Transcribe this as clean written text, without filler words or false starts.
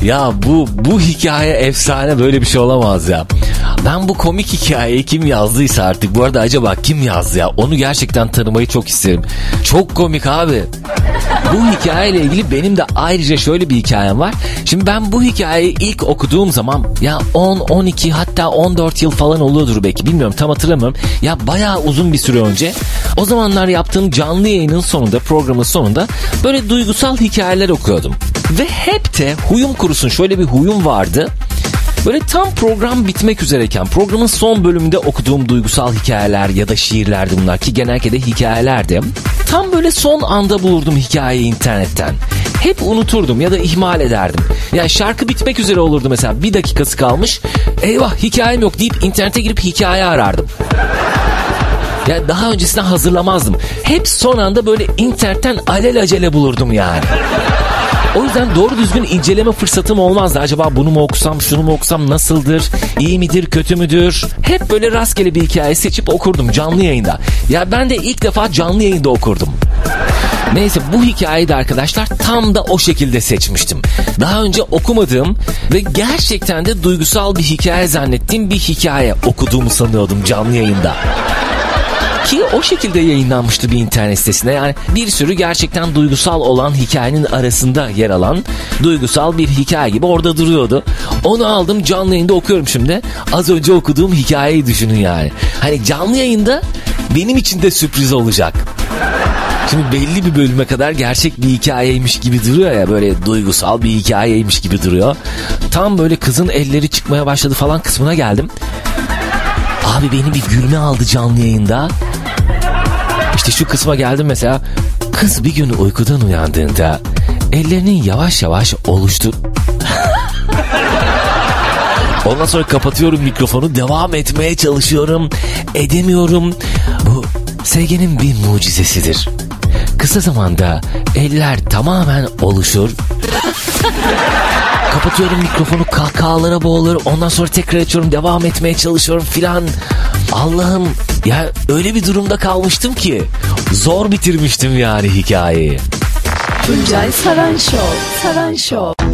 Ya bu hikaye efsane, böyle bir şey olamaz ya. Ben bu komik hikayeyi kim yazdıysa artık, bu arada acaba kim yazdı ya? Onu gerçekten tanımayı çok isterim. Çok komik abi. Bu hikayeyle ilgili benim de ayrıca şöyle bir hikayem var. Şimdi ben bu hikayeyi ilk okuduğum zaman ya 10, 12 hatta 14 yıl falan oluyordur belki, bilmiyorum, tam hatırlamıyorum. Ya bayağı uzun bir süre önce. O zamanlar yaptığım canlı yayının sonunda, programın sonunda böyle duygusal hikayeler okuyordum. Ve hep de huyum kurusun şöyle bir huyum vardı. Böyle tam program bitmek üzereyken programın son bölümünde okuduğum duygusal hikayeler ya da şiirlerdi bunlar, ki genellikle de hikayelerdi. Tam böyle son anda bulurdum hikayeyi internetten. Hep unuturdum ya da ihmal ederdim. Yani şarkı bitmek üzere olurdu mesela, 1 dakikası kalmış. Eyvah, hikayem yok deyip internete girip hikaye arardım. Ya daha öncesinden hazırlamazdım. Hep son anda böyle internetten alelacele bulurdum yani. O yüzden doğru düzgün inceleme fırsatım olmazdı. Acaba bunu mu okusam, şunu mu okusam, nasıldır, iyi midir, kötü müdür? Hep böyle rastgele bir hikaye seçip okurdum canlı yayında. Ya ben de ilk defa canlı yayında okurdum. Neyse, bu hikayeyi de arkadaşlar tam da o şekilde seçmiştim. Daha önce okumadığım ve gerçekten de duygusal bir hikaye zannettiğim bir hikaye okuduğumu sanıyordum canlı yayında. Ki o şekilde yayınlanmıştı bir internet sitesinde. Yani bir sürü gerçekten duygusal olan hikayenin arasında yer alan duygusal bir hikaye gibi orada duruyordu. Onu aldım, canlı yayında okuyorum şimdi. Az önce okuduğum hikayeyi düşünün yani. Hani canlı yayında benim için de sürpriz olacak. Şimdi belli bir bölüme kadar gerçek bir hikayeymiş gibi duruyor ya, böyle duygusal bir hikayeymiş gibi duruyor. Tam böyle kızın elleri çıkmaya başladı falan kısmına geldim. Abi beni bir gülme aldı canlı yayında. İşte şu kısma geldim mesela. Kız bir gün uykudan uyandığında ellerinin yavaş yavaş oluştu. Ondan sonra kapatıyorum mikrofonu, devam etmeye çalışıyorum. Edemiyorum. Bu sevginin bir mucizesidir. Kısa zamanda eller tamamen oluşur. Kapatıyorum mikrofonu, kahkahalara boğulur. Ondan sonra tekrar açıyorum, devam etmeye çalışıyorum filan. Allah'ım ya, öyle bir durumda kalmıştım ki zor bitirmiştim yani hikayeyi. Tuncay Saran Show.